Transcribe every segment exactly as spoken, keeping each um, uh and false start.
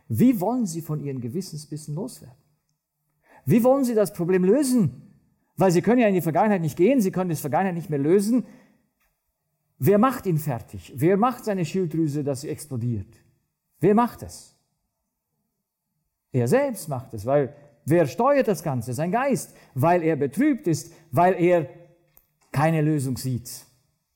Wie wollen Sie von Ihren Gewissensbissen loswerden? Wie wollen Sie das Problem lösen? Weil Sie können ja in die Vergangenheit nicht gehen, Sie können die Vergangenheit nicht mehr lösen. Wer macht ihn fertig? Wer macht seine Schilddrüse, dass sie explodiert? Wer macht es? Er selbst macht es, weil wer steuert das Ganze? Sein Geist, weil er betrübt ist, weil er keine Lösung sieht.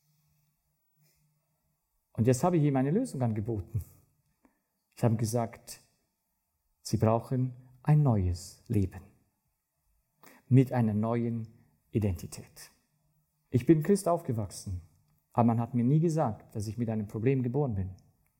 Und jetzt habe ich ihm eine Lösung angeboten. Ich habe gesagt, Sie brauchen ein neues Leben mit einer neuen Identität. Ich bin Christ aufgewachsen, aber man hat mir nie gesagt, dass ich mit einem Problem geboren bin.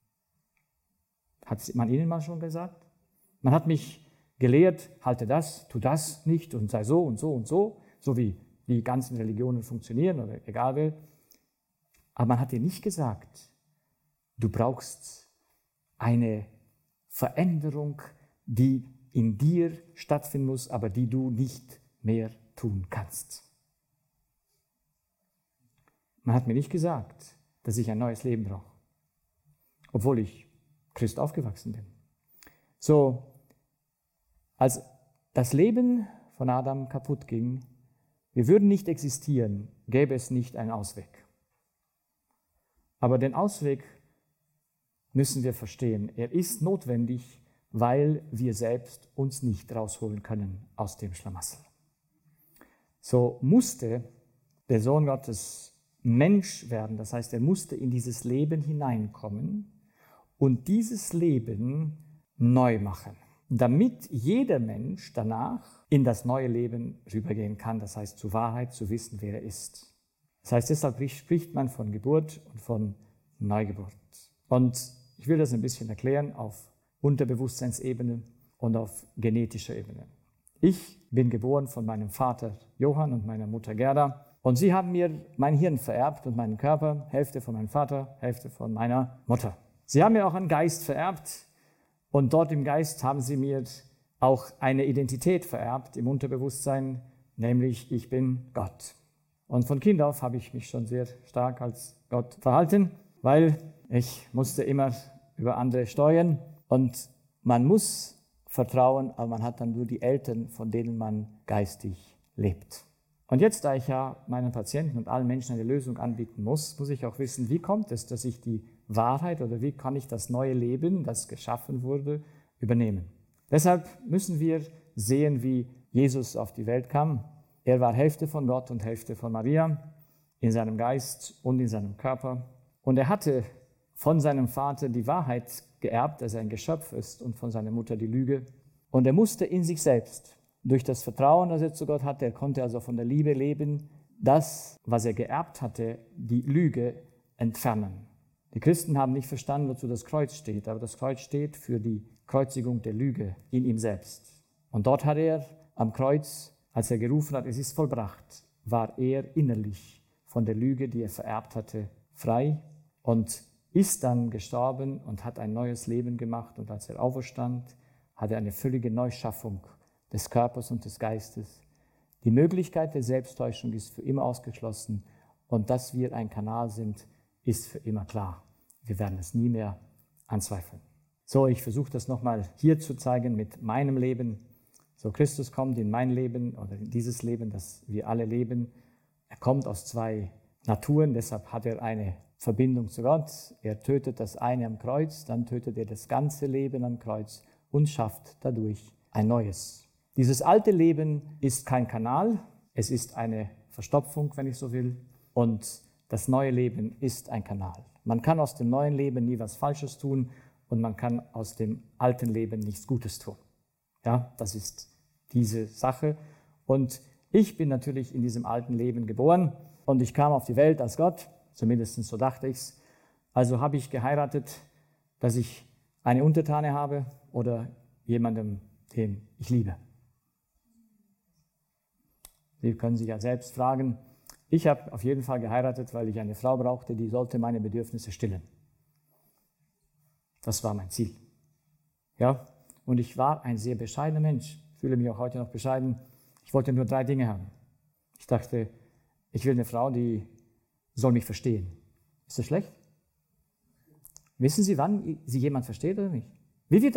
Hat man Ihnen mal schon gesagt? Man hat mich gelehrt, halte das, tu das nicht und sei so und so und so, so wie die ganzen Religionen funktionieren oder egal wer. Aber man hat dir nicht gesagt, du brauchst eine Veränderung, die in dir stattfinden muss, aber die du nicht mehr tun kannst. Man hat mir nicht gesagt, dass ich ein neues Leben brauche, obwohl ich Christ aufgewachsen bin. So, als das Leben von Adam kaputt ging, wir würden nicht existieren, gäbe es nicht einen Ausweg. Aber den Ausweg müssen wir verstehen. Er ist notwendig, weil wir selbst uns nicht rausholen können aus dem Schlamassel. So musste der Sohn Gottes Mensch werden, das heißt, er musste in dieses Leben hineinkommen und dieses Leben neu machen, damit jeder Mensch danach in das neue Leben rübergehen kann, das heißt zur Wahrheit, zu wissen, wer er ist. Das heißt, deshalb spricht man von Geburt und von Neugeburt. Und ich will das ein bisschen erklären auf Unterbewusstseinsebene und auf genetischer Ebene. Ich bin geboren von meinem Vater Johann und meiner Mutter Gerda und sie haben mir mein Hirn vererbt und meinen Körper, Hälfte von meinem Vater, Hälfte von meiner Mutter. Sie haben mir auch einen Geist vererbt und dort im Geist haben sie mir auch eine Identität vererbt im Unterbewusstsein, nämlich ich bin Gott. Und von Kind auf habe ich mich schon sehr stark als Gott verhalten, weil ich musste immer über andere steuern und man muss vertrauen, aber man hat dann nur die Eltern, von denen man geistig lebt. Und jetzt, da ich ja meinen Patienten und allen Menschen eine Lösung anbieten muss, muss ich auch wissen, wie kommt es, dass ich die Wahrheit oder wie kann ich das neue Leben, das geschaffen wurde, übernehmen. Deshalb müssen wir sehen, wie Jesus auf die Welt kam. Er war Hälfte von Gott und Hälfte von Maria, in seinem Geist und in seinem Körper. Und er hatte von seinem Vater die Wahrheit geerbt, dass er ein Geschöpf ist, und von seiner Mutter die Lüge. Und er musste in sich selbst, durch das Vertrauen, das er zu Gott hatte, er konnte also von der Liebe leben, das, was er geerbt hatte, die Lüge entfernen. Die Christen haben nicht verstanden, wozu das Kreuz steht, aber das Kreuz steht für die Kreuzigung der Lüge in ihm selbst. Und dort hat er am Kreuz, als er gerufen hat, es ist vollbracht, war er innerlich von der Lüge, die er vererbt hatte, frei und ist dann gestorben und hat ein neues Leben gemacht. Und als er auferstand, hat er eine völlige Neuschaffung des Körpers und des Geistes. Die Möglichkeit der Selbsttäuschung ist für immer ausgeschlossen und dass wir ein Kanal sind, ist für immer klar. Wir werden es nie mehr anzweifeln. So, ich versuche das nochmal hier zu zeigen mit meinem Leben. So, Christus kommt in mein Leben oder in dieses Leben, das wir alle leben. Er kommt aus zwei Naturen, deshalb hat er eine Verbindung zu Gott. Er tötet das eine am Kreuz, dann tötet er das ganze Leben am Kreuz und schafft dadurch ein neues. Dieses alte Leben ist kein Kanal, es ist eine Verstopfung, wenn ich so will, und das neue Leben ist ein Kanal. Man kann aus dem neuen Leben nie was Falsches tun und man kann aus dem alten Leben nichts Gutes tun. Ja, das ist diese Sache. Und ich bin natürlich in diesem alten Leben geboren und ich kam auf die Welt als Gott, zumindest so dachte ich's. Also habe ich geheiratet, dass ich eine Untertane habe oder jemandem, den ich liebe. Sie können sich ja selbst fragen. Ich habe auf jeden Fall geheiratet, weil ich eine Frau brauchte, die sollte meine Bedürfnisse stillen. Das war mein Ziel. Ja, und ich war ein sehr bescheidener Mensch. Ich fühle mich auch heute noch bescheiden. Ich wollte nur drei Dinge haben. Ich dachte, ich will eine Frau, die soll mich verstehen. Ist das schlecht? Wissen Sie, wann Sie jemand versteht oder nicht? Wie wird